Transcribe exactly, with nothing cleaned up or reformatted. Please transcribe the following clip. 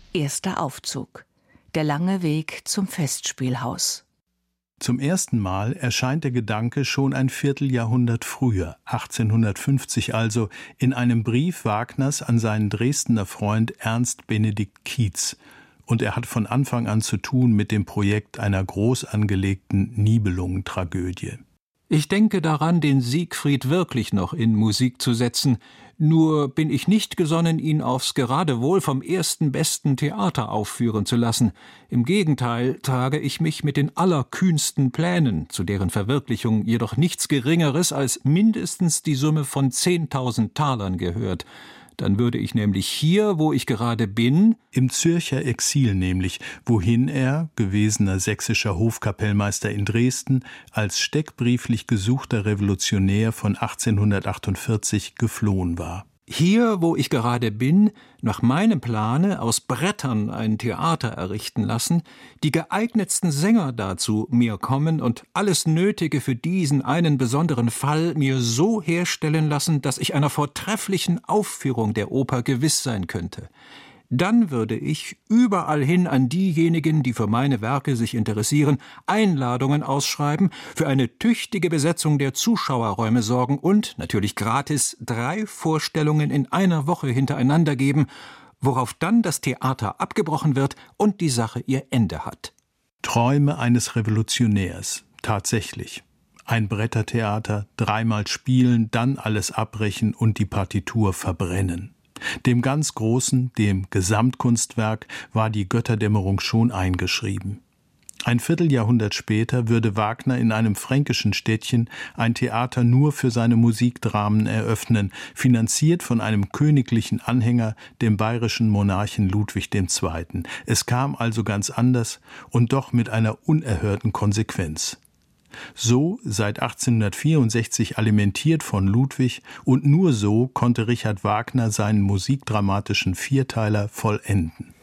Erster Aufzug. Der lange Weg zum Festspielhaus. Zum ersten Mal erscheint der Gedanke schon ein Vierteljahrhundert früher, achtzehnhundertfünfzig also, in einem Brief Wagners an seinen Dresdner Freund Ernst Benedikt Kietz. Und er hat von Anfang an zu tun mit dem Projekt einer groß angelegten Nibelungentragödie. Ich denke daran, den Siegfried wirklich noch in Musik zu setzen, nur bin ich nicht gesonnen, ihn aufs Geradewohl vom ersten besten Theater aufführen zu lassen. Im Gegenteil trage ich mich mit den allerkühnsten Plänen, zu deren Verwirklichung jedoch nichts Geringeres als mindestens die Summe von zehntausend Talern gehört. Dann würde ich nämlich hier, wo ich gerade bin, im Zürcher Exil nämlich, wohin er, gewesener sächsischer Hofkapellmeister in Dresden, als steckbrieflich gesuchter Revolutionär von achtzehnhundertachtundvierzig geflohen war. Hier, wo ich gerade bin, nach meinem Plane aus Brettern ein Theater errichten lassen, die geeignetsten Sänger dazu mir kommen und alles Nötige für diesen einen besonderen Fall mir so herstellen lassen, dass ich einer vortrefflichen Aufführung der Oper gewiss sein könnte. Dann würde ich überall hin an diejenigen, die für meine Werke sich interessieren, Einladungen ausschreiben, für eine tüchtige Besetzung der Zuschauerräume sorgen und, natürlich gratis, drei Vorstellungen in einer Woche hintereinander geben, worauf dann das Theater abgebrochen wird und die Sache ihr Ende hat. Träume eines Revolutionärs, tatsächlich. Ein Brettertheater, dreimal spielen, dann alles abbrechen und die Partitur verbrennen. Dem ganz Großen, dem Gesamtkunstwerk, war die Götterdämmerung schon eingeschrieben. Ein Vierteljahrhundert später würde Wagner in einem fränkischen Städtchen ein Theater nur für seine Musikdramen eröffnen, finanziert von einem königlichen Anhänger, dem bayerischen Monarchen Ludwig der Zweite. Es kam also ganz anders und doch mit einer unerhörten Konsequenz. So seit achtzehnhundertvierundsechzig alimentiert von Ludwig, und nur so konnte Richard Wagner seinen musikdramatischen Vierteiler vollenden.